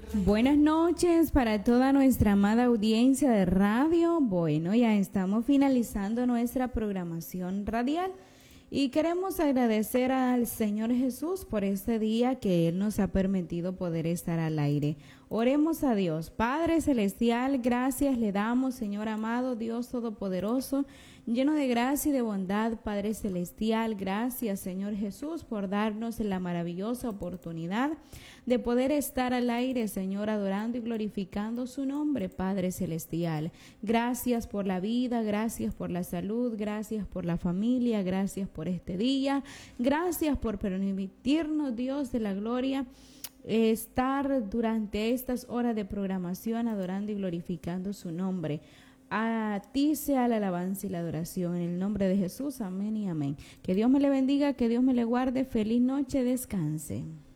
Buenas noches para toda nuestra amada audiencia de radio. Bueno, ya estamos finalizando nuestra programación radial y queremos agradecer al Señor Jesús por este día que Él nos ha permitido poder estar al aire. Oremos a Dios. Padre Celestial, gracias le damos, Señor amado, Dios Todopoderoso, lleno de gracia y de bondad, Padre Celestial. Gracias, Señor Jesús, por darnos la maravillosa oportunidad de poder estar al aire, Señor, adorando y glorificando su nombre, Padre Celestial. Gracias por la vida, gracias por la salud, gracias por la familia, gracias por este día. Gracias por permitirnos, Dios de la gloria, estar durante estas horas de programación adorando y glorificando su nombre. A ti sea la alabanza y la adoración en el nombre de Jesús, amén y amén. Que Dios me le bendiga, que Dios me le guarde. Feliz noche, descanse.